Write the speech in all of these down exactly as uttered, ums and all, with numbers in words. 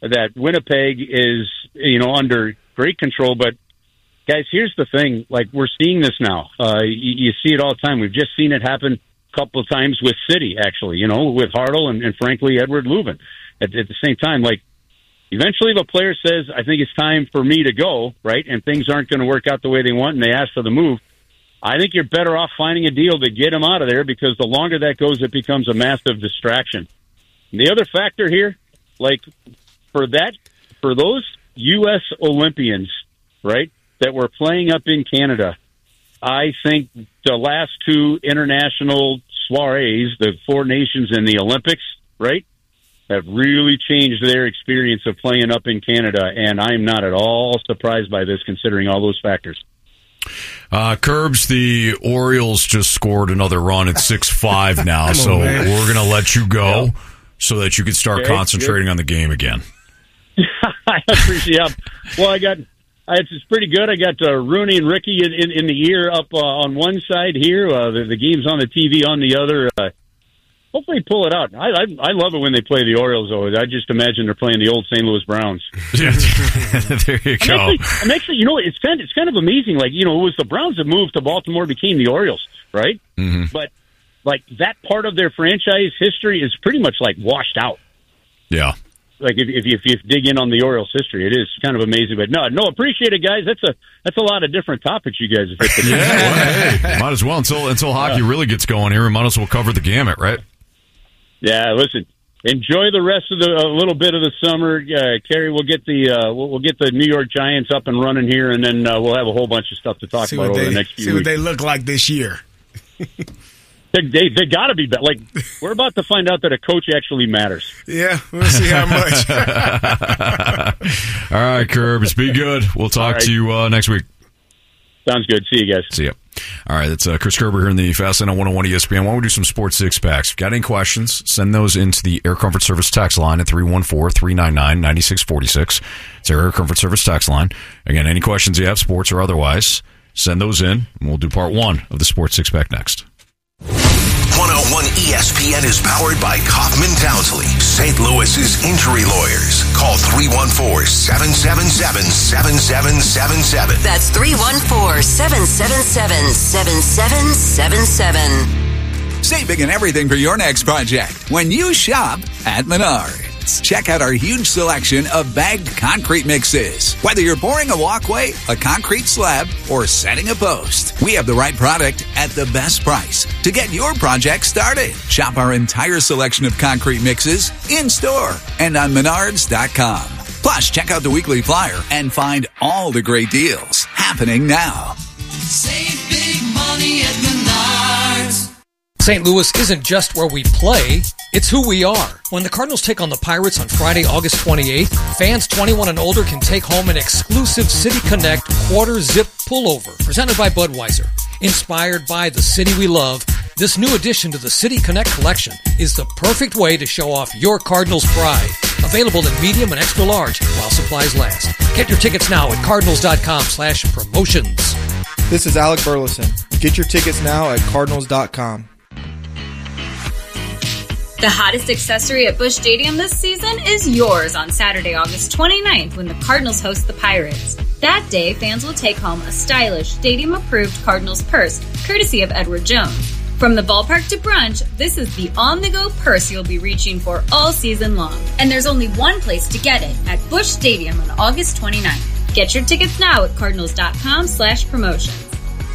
that Winnipeg is, you know, under great control. But, guys, here's the thing. Like, we're seeing this now. Uh, you, you see it all the time. We've just seen it happen a couple of times with City, actually, you know, with Hartl and, and frankly, Edward Leuven. At, at the same time, like, eventually if a player says, I think it's time for me to go, right, and things aren't going to work out the way they want and they ask for the move, I think you're better off finding a deal to get him out of there, because the longer that goes, it becomes a massive distraction. And the other factor here, like, for that, for those U S Olympians, right, that were playing up in Canada, I think the last two international soirees, the four nations in the Olympics, right, have really changed their experience of playing up in Canada, and I'm not at all surprised by this, considering all those factors. Uh, Curbs, the Orioles just scored another run at six five now, so on, we're going to let you go yeah. so that you can start okay, concentrating good. on the game again. I appreciate it. Well, I got it's pretty good. I got uh, Rooney and Ricky in, in, in the ear up uh, on one side here. Uh, the, the game's on the T V on the other. Uh, hopefully pull it out. I, I I love it when they play the Orioles, though. I just imagine they're playing the old Saint Louis Browns. There you go. I'm actually, I'm actually, you know, it's kind, of, it's kind of amazing. Like, you know, it was the Browns that moved to Baltimore, became the Orioles, right? Mm-hmm. But, like, that part of their franchise history is pretty much, like, washed out. Yeah. Like, if, if, you, if you dig in on the Orioles history, it is kind of amazing. But, no, no, appreciate it, guys. That's a that's a lot of different topics you guys have hit. Yeah, well, hey, might as well. Until, until hockey yeah. really gets going here, we might as well cover the gamut, right? Yeah, listen. Enjoy the rest of the a little bit of the summer, uh, Kerry. We'll get the uh, we'll, we'll get the New York Giants up and running here, and then uh, we'll have a whole bunch of stuff to talk see about over they, the next few see weeks. See what they look like this year. they they, they got to be better. Like, we're about to find out that a coach actually matters. Yeah, we'll see how much. All right, Curbs, be good. We'll talk right. to you uh, next week. Sounds good. See you guys. See ya. All right, that's uh, Chris Kerber here in the Fastlane on one oh one E S P N. Why don't we do some Sports Six Packs? If you've got any questions, send those into the Air Comfort Service text line at three one four, three nine nine, nine six four six. It's our Air Comfort Service text line. Again, any questions you have, sports or otherwise, send those in, and we'll do part one of the Sports Six Pack next. one oh one E S P N is powered by Kaufman Townsley, Saint Louis's injury lawyers. Call three one four, seven seven seven, seven seven seven seven. That's three one four, seven seven seven, seven seven seven seven. Save big and everything for your next project when you shop at Menards. Check out our huge selection of bagged concrete mixes. Whether you're pouring a walkway, a concrete slab, or setting a post, we have the right product at the best price to get your project started. Shop our entire selection of concrete mixes in-store and on menards dot com. Plus, check out the weekly flyer and find all the great deals happening now. Save big money at Menards. Saint Louis isn't just where we play, it's who we are. When the Cardinals take on the Pirates on Friday, August twenty-eighth, fans twenty-one and older can take home an exclusive City Connect quarter zip pullover presented by Budweiser. Inspired by the city we love, this new addition to the City Connect collection is the perfect way to show off your Cardinals pride. Available in medium and extra large while supplies last. Get your tickets now at cardinals dot com slash promotions. This is Alec Burleson. Get your tickets now at cardinals dot com. The hottest accessory at Busch Stadium this season is yours on Saturday, August twenty-ninth, when the Cardinals host the Pirates. That day, fans will take home a stylish, stadium-approved Cardinals purse, courtesy of Edward Jones. From the ballpark to brunch, this is the on-the-go purse you'll be reaching for all season long. And there's only one place to get it, at Busch Stadium on August twenty-ninth. Get your tickets now at cardinals dot com slash promotions.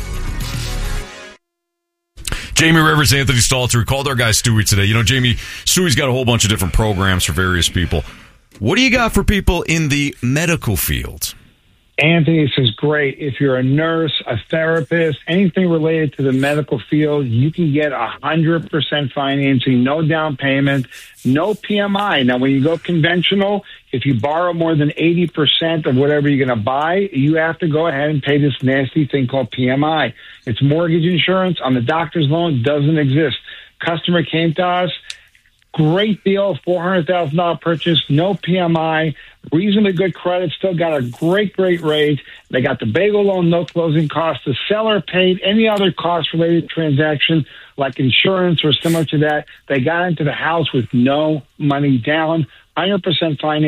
Jamie Rivers, Anthony Stalter, called our guy Stewie today. You know, Jamie, Stewie's got a whole bunch of different programs for various people. What do you got for people in the medical field? Anthony, this is great. If you're a nurse, a therapist, anything related to the medical field, you can get one hundred percent financing, no down payment, no P M I. Now, when you go conventional, if you borrow more than eighty percent of whatever you're going to buy, you have to go ahead and pay this nasty thing called P M I. It's mortgage insurance on the doctor's loan, doesn't exist. Customer came to us, great deal, four hundred thousand dollars purchase, no P M I, reasonably good credit, still got a great, great rate. They got the bagel loan, no closing costs. The seller paid any other cost-related transaction like insurance or similar to that. They got into the house with no money down, one hundred percent finance.